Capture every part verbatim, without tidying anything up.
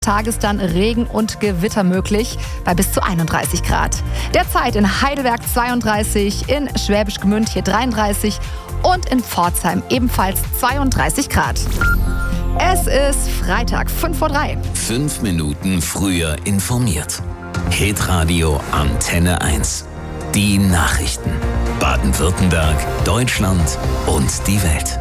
Tages dann Regen und Gewitter möglich bei bis zu einunddreißig Grad. Derzeit in Heidelberg zweiunddreißig, in Schwäbisch Gmünd hier dreiunddreißig und in Pforzheim ebenfalls zweiunddreißig Grad. Es ist Freitag, fünf Uhr drei. Fünf Minuten früher informiert. Hitradio Antenne eins. Die Nachrichten. Baden-Württemberg, Deutschland und die Welt.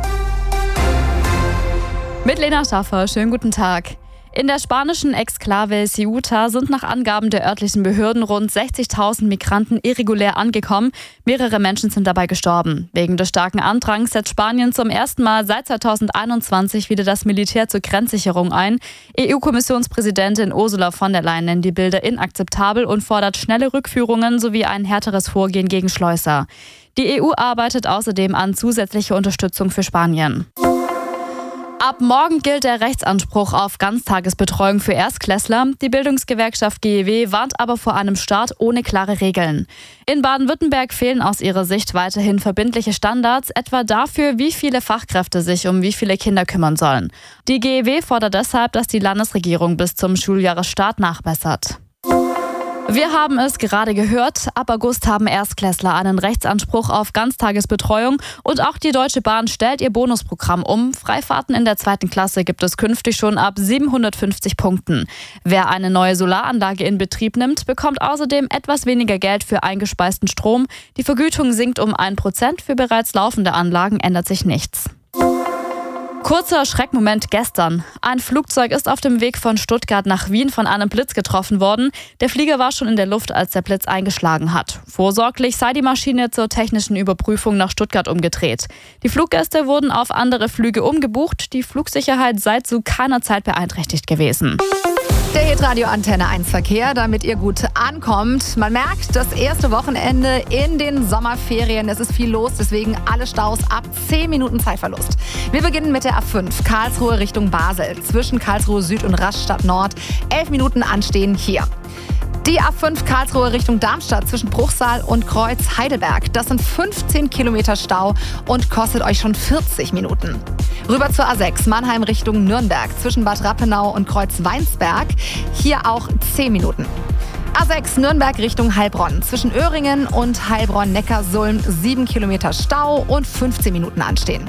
Mit Lena Schaffer, schönen guten Tag. In der spanischen Exklave Ceuta sind nach Angaben der örtlichen Behörden rund sechzigtausend Migranten irregulär angekommen. Mehrere Menschen sind dabei gestorben. Wegen des starken Andrangs setzt Spanien zum ersten Mal seit zweitausendeinundzwanzig wieder das Militär zur Grenzsicherung ein. E U-Kommissionspräsidentin Ursula von der Leyen nennt die Bilder inakzeptabel und fordert schnelle Rückführungen sowie ein härteres Vorgehen gegen Schleuser. Die E U arbeitet außerdem an zusätzlicher Unterstützung für Spanien. Ab morgen gilt der Rechtsanspruch auf Ganztagesbetreuung für Erstklässler. Die Bildungsgewerkschaft G E W warnt aber vor einem Start ohne klare Regeln. In Baden-Württemberg fehlen aus ihrer Sicht weiterhin verbindliche Standards, etwa dafür, wie viele Fachkräfte sich um wie viele Kinder kümmern sollen. Die G E W fordert deshalb, dass die Landesregierung bis zum Schuljahresstart nachbessert. Wir haben es gerade gehört, ab August haben Erstklässler einen Rechtsanspruch auf Ganztagesbetreuung und auch die Deutsche Bahn stellt ihr Bonusprogramm um. Freifahrten in der zweiten Klasse gibt es künftig schon ab siebenhundertfünfzig Punkten. Wer eine neue Solaranlage in Betrieb nimmt, bekommt außerdem etwas weniger Geld für eingespeisten Strom. Die Vergütung sinkt um ein Prozent, für bereits laufende Anlagen ändert sich nichts. Kurzer Schreckmoment gestern. Ein Flugzeug ist auf dem Weg von Stuttgart nach Wien von einem Blitz getroffen worden. Der Flieger war schon in der Luft, als der Blitz eingeschlagen hat. Vorsorglich sei die Maschine zur technischen Überprüfung nach Stuttgart umgedreht. Die Fluggäste wurden auf andere Flüge umgebucht. Die Flugsicherheit sei zu keiner Zeit beeinträchtigt gewesen. Der Hitradio Antenne eins Verkehr, damit ihr gut ankommt. Man merkt, das erste Wochenende in den Sommerferien. Es ist viel los, deswegen alle Staus ab zehn Minuten Zeitverlust. Wir beginnen mit der A fünf, Karlsruhe Richtung Basel. Zwischen Karlsruhe Süd und Rastatt Nord. elf Minuten anstehen hier. Die A fünf Karlsruhe Richtung Darmstadt zwischen Bruchsal und Kreuz Heidelberg. Das sind fünfzehn Kilometer Stau und kostet euch schon vierzig Minuten. Rüber zur A sechs Mannheim Richtung Nürnberg zwischen Bad Rappenau und Kreuz Weinsberg. Hier auch zehn Minuten. A sechs Nürnberg Richtung Heilbronn zwischen Öhringen und Heilbronn-Neckarsulm sieben Kilometer Stau und fünfzehn Minuten anstehen.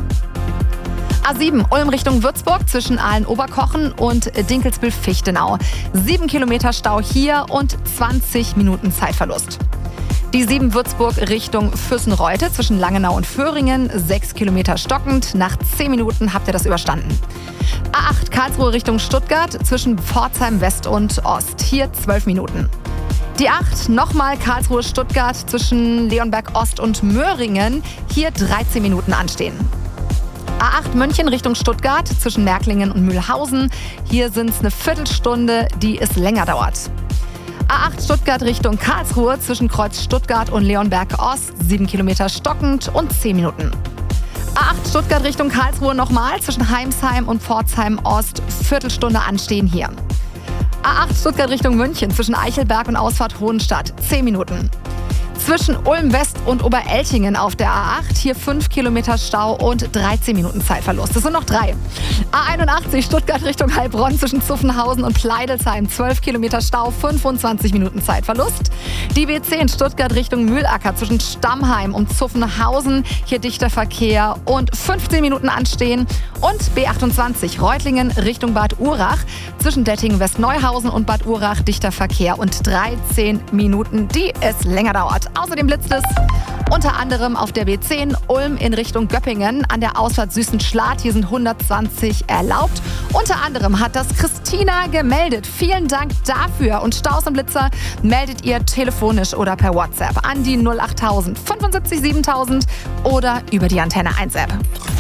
A sieben Ulm Richtung Würzburg zwischen Aalen-Oberkochen und Dinkelsbühl-Fichtenau. sieben Kilometer Stau hier und zwanzig Minuten Zeitverlust. Die sieben Würzburg Richtung Füssenreute zwischen Langenau und Föhringen. sechs Kilometer stockend. Nach zehn Minuten habt ihr das überstanden. A acht Karlsruhe Richtung Stuttgart zwischen Pforzheim West und Ost. Hier zwölf Minuten. Die acht nochmal Karlsruhe-Stuttgart zwischen Leonberg Ost und Möhringen. Hier dreizehn Minuten anstehen. A acht München Richtung Stuttgart zwischen Märklingen und Mühlhausen. Hier sind es eine Viertelstunde, die es länger dauert. A acht Stuttgart Richtung Karlsruhe zwischen Kreuz Stuttgart und Leonberg Ost. sieben Kilometer stockend und zehn Minuten. A acht Stuttgart Richtung Karlsruhe nochmal zwischen Heimsheim und Pforzheim Ost. Viertelstunde anstehen hier. A acht Stuttgart Richtung München zwischen Eichelberg und Ausfahrt Hohenstadt. zehn Minuten. Zwischen Ulm West und Obereltingen auf der A acht, hier fünf Kilometer Stau und dreizehn Minuten Zeitverlust. Das sind noch drei. A einundachtzig Stuttgart Richtung Heilbronn zwischen Zuffenhausen und Pleidelsheim, zwölf Kilometer Stau, fünfundzwanzig Minuten Zeitverlust. Die B zehn Stuttgart Richtung Mühlacker zwischen Stammheim und Zuffenhausen, hier dichter Verkehr und fünfzehn Minuten anstehen. Und B achtundzwanzig Reutlingen Richtung Bad Urach zwischen Dettingen-Westneuhausen und Bad Urach, dichter Verkehr und dreizehn Minuten, die es länger dauert. Außerdem blitzt es unter anderem auf der B zehn Ulm in Richtung Göppingen an der Ausfahrt Süßenschlad. Hier sind hundertzwanzig erlaubt. Unter anderem hat das Christina gemeldet. Vielen Dank dafür. Und Staus und Blitzer meldet ihr telefonisch oder per WhatsApp an die null achttausend fünfundsiebzig siebentausend oder über die Antenne eins App.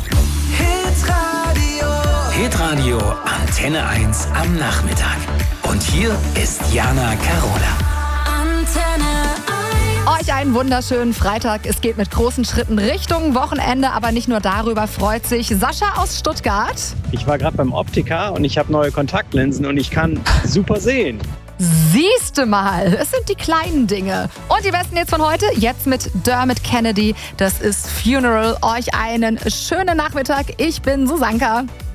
Hitradio. Hitradio Antenne eins am Nachmittag. Und hier ist Jana Carola. Antenne Euch einen wunderschönen Freitag. Es geht mit großen Schritten Richtung Wochenende, aber nicht nur darüber freut sich Sascha aus Stuttgart. Ich war gerade beim Optiker und ich habe neue Kontaktlinsen und ich kann super sehen. Siehste mal, es sind die kleinen Dinge. Und die besten jetzt von heute, jetzt mit Dermot Kennedy. Das ist Funeral. Euch einen schönen Nachmittag. Ich bin Susanka.